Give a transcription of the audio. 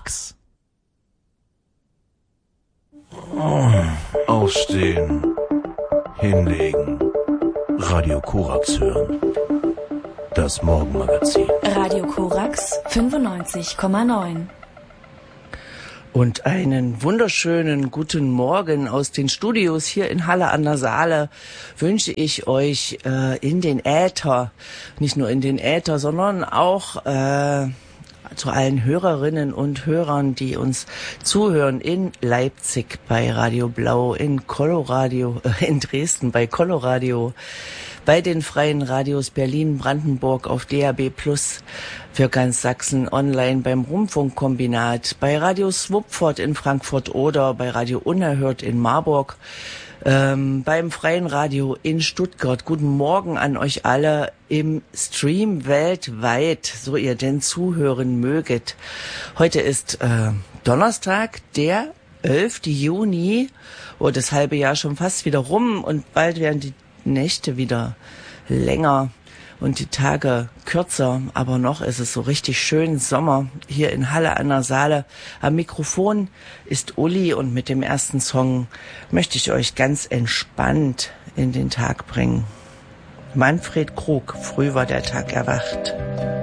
Korax. Aufstehen, hinlegen, Radio Korax hören. Das Morgenmagazin. Radio Korax 95,9. Und einen wunderschönen guten Morgen aus den Studios hier in Halle an der Saale wünsche ich euch in den Äther, nicht nur in den Äther, sondern auch zu allen Hörerinnen und Hörern, die uns zuhören in Leipzig bei Radio Blau, in Dresden bei Coloradio, bei den freien Radios Berlin, Brandenburg auf DAB+ für ganz Sachsen, online beim Rundfunkkombinat, bei Radio Swupford in Frankfurt oder bei Radio Unerhört in Marburg, beim freien Radio in Stuttgart. Guten Morgen an euch alle im Stream weltweit, so ihr denn zuhören möget. Heute ist Donnerstag, der 11. Juni, das halbe Jahr schon fast wieder rum und bald werden die Nächte wieder länger und die Tage kürzer, aber noch ist es so richtig schön Sommer hier in Halle an der Saale. Am Mikrofon ist Uli und mit dem ersten Song möchte ich euch ganz entspannt in den Tag bringen. Manfred Krug, früh war der Tag erwacht.